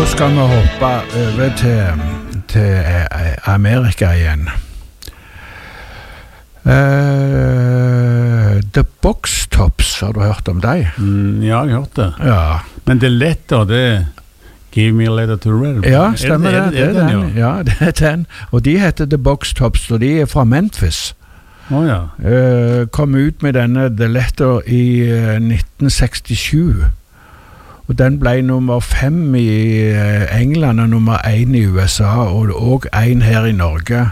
skal vi hoppe over til Amerika igjen. The Box Tops, har du hørt om deg? Ja, jeg har hørt det. Ja. Men det letter, det Give Me a Letter to Read. Ja, stemmer det. Det er den. Ja, det er den. Og de heter The Box Tops, og de er fra Memphis. Ja. Kom ut med denne The Letter i 1967. Og den ble nummer 5 i England og nummer 1 i USA, og 1 her i Norge.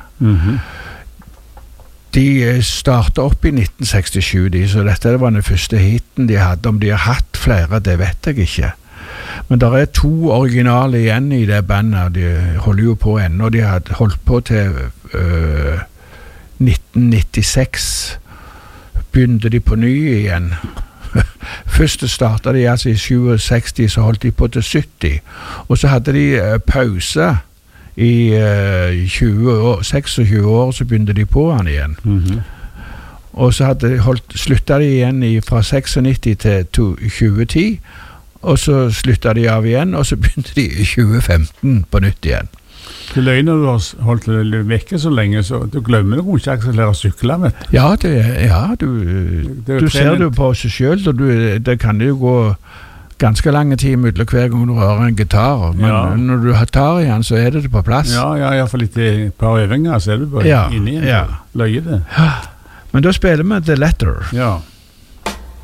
De startet opp i 1967, så dette var den første hiten de hadde. Om de har hatt flere, det vet jeg ikke. Men det er 2 originale igjen i det bandet. De holder jo på ennå. De hadde holdt på til 1996. Begynte de på ny igjen. Først startet de altså i 67, så holdt de på til 70. Og så hadde de pause i 26 år, så begynte de på han igjen. Og så sluttet de igjen fra 96 til 2010, og så sluttet de av igjen, og så begynte de i 2015 på nytt igjen. Det løy når du har holdt det vekke så lenge, så du glemmer noen ikke å lære å sykle, vet du. Ja, du ser det på seg selv, og det kan jo gå ganske lange tid mellom hver gang du rører en gitar, men når du tar i den, så er det på plass. Ja, i hvert fall litt et par øvinger, så er du bare inni en løye det. Men da spiller vi The Letter. Ja.